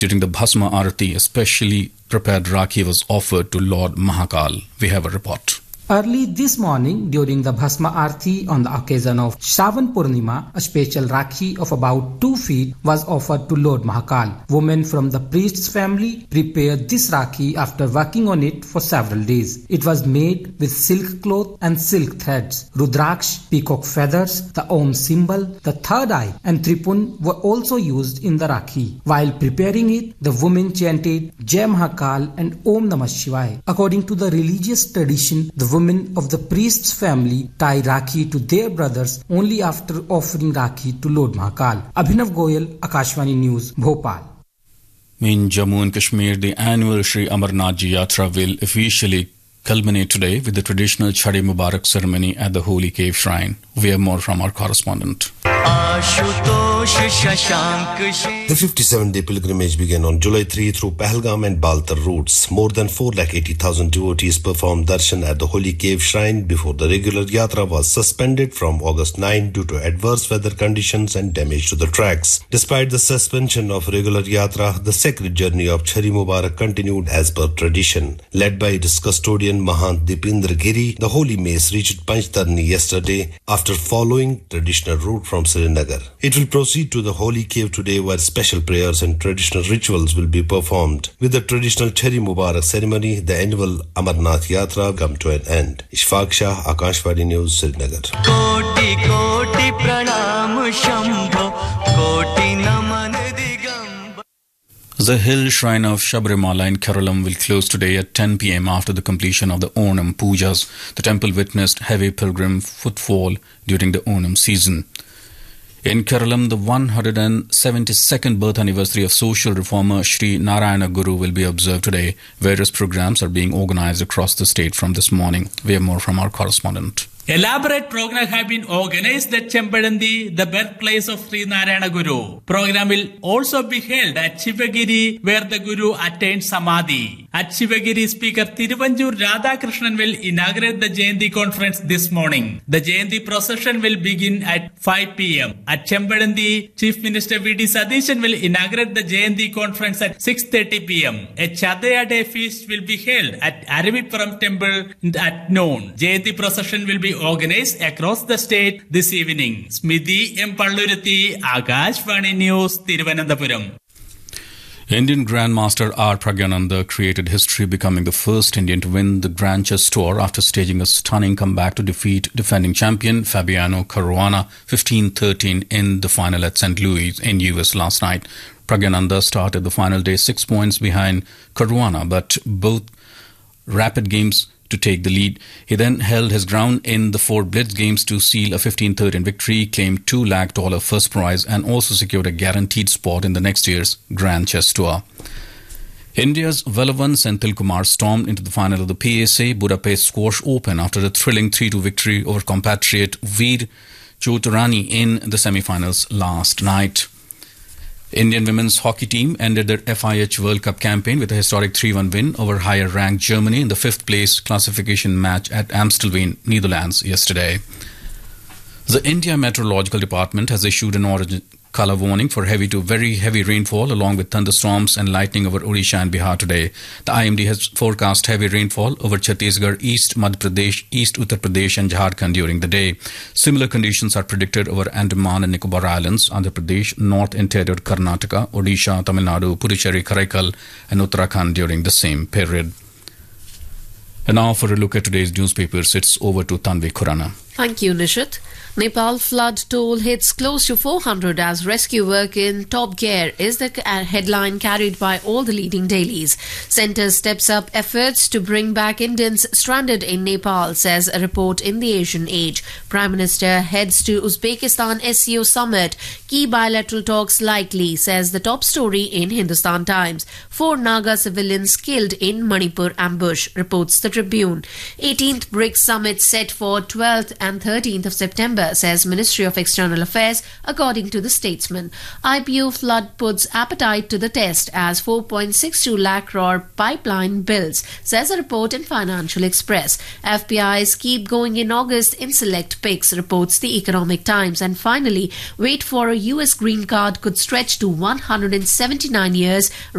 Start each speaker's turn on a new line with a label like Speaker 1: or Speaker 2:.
Speaker 1: During the Bhasma Arati, a specially prepared Rakhi was offered to Lord Mahakal. We have a report.
Speaker 2: Early this morning, during the Bhasma Arati on the occasion of Shravan Purnima, a special Rakhi of about 2 feet was offered to Lord Mahakal. Women from the priest's family prepared this Rakhi after working on it for several days. It was made with silk cloth and silk threads. Rudraksh, peacock feathers, the Om symbol, the third eye and Tripun were also used in the Rakhi. While preparing it, the women chanted Jai Mahakal and Om Namah Shivaya. According to the religious tradition, the women of the priest's family tie Rakhi to their brothers only after offering Rakhi to Lord Mahakal. Abhinav Goyal, Akashvani News, Bhopal.
Speaker 1: In Jammu and Kashmir, the annual Sri Amarnath Ji Yatra will officially culminate today with the traditional Chhadi Mubarak ceremony at the Holy Cave Shrine. We have more from our correspondent.
Speaker 3: The 57-day pilgrimage began on July 3 through Pahalgam and Baltar routes. More than 480,000 devotees performed darshan at the Holy Cave Shrine before the regular yatra was suspended from August 9 due to adverse weather conditions and damage to the tracks. Despite the suspension of regular yatra, the sacred journey of Chhadi Mubarak continued as per tradition. Led by its custodian Mahant Dipendra Giri, the Holy Mace reached Panchtarni yesterday after following traditional route from Srinagar. It will proceed to the Holy Cave today where special prayers and traditional rituals will be performed. With the traditional Chhadi Mubarak ceremony, the annual Amarnath Yatra come to an end. Ishfaq Shah, Akashvani News, Srinagar. Koti koti pranam shambho, koti naman digamba.
Speaker 1: The hill shrine of Sabrimala in Keralam will close today at 10 p.m. after the completion of the Onam Pujas. The temple witnessed heavy pilgrim footfall during the Onam season. In Keralam, the 172nd birth anniversary of social reformer Sri Narayana Guru will be observed today. Various programs are being organized across the state from this morning. We have more from our correspondent.
Speaker 4: Elaborate programs have been organized at Chembadandi, the birthplace of Sri Narayana Guru. Program will also be held at Shivagiri, where the Guru attained Samadhi. At Shivagiri, Speaker Thiruvanjur Radhakrishnan will inaugurate the Jayanti conference this morning. The Jayanti procession will begin at 5 p.m. At Chembadandi, Chief Minister V.D. Sadishan will inaugurate the Jayanti conference at 6:30 p.m. A Chadaya Day feast will be held at Aravipuram Temple at noon. Jayanti procession will be organized across the state this evening. Smidhi M. Palluruthi, Akashvani News, Thiruvananthapuram.
Speaker 1: Indian Grandmaster R. Pragyananda created history, becoming the first Indian to win the Grand Chess Tour after staging a stunning comeback to defeat defending champion Fabiano Caruana 15-13 in the final at St. Louis in US last night. Pragyananda started the final day 6 points behind Caruana, but both rapid games to take the lead. He then held his ground in the 4 blitz games to seal a 15-13 victory, claimed $2 lakh first prize and also secured a guaranteed spot in the next year's Grand Chess Tour. India's Velavan Senthil Kumar stormed into the final of the PSA Budapest Squash Open after a thrilling 3-2 victory over compatriot Veer Chotarani in the semi-finals last night. Indian women's hockey team ended their FIH World Cup campaign with a historic 3-1 win over higher-ranked Germany in the 5th place classification match at Amstelveen, Netherlands yesterday. The India Meteorological Department has issued an orange color warning for heavy to very heavy rainfall along with thunderstorms and lightning over Odisha and Bihar today. The IMD has forecast heavy rainfall over Chhattisgarh, East Madhya Pradesh, East Uttar Pradesh and Jharkhand during the day. Similar conditions are predicted over Andaman and Nicobar Islands, Andhra Pradesh, North Interior Karnataka, Odisha, Tamil Nadu, Puducherry, Karaikal and Uttarakhand during the same period. And now for a look at today's newspapers, it's over to Tanvi Khurana.
Speaker 5: Thank you, Nishit. Nepal flood toll hits close to 400 as rescue work in top gear is the headline carried by all the leading dailies. Centre steps up efforts to bring back Indians stranded in Nepal, says a report in the Asian Age. Prime Minister heads to Uzbekistan SCO summit. Key bilateral talks likely, says the top story in Hindustan Times. 4 Naga civilians killed in Manipur ambush, reports the Tribune. 18th BRICS summit set for 12th and 13th of September, says Ministry of External Affairs, according to the Statesman. IPO flood puts appetite to the test as 4.62 lakh crore pipeline builds, says a report in Financial Express. FPIs keep going in August in select picks, reports the Economic Times. And finally, wait for a US green card could stretch to 179 years.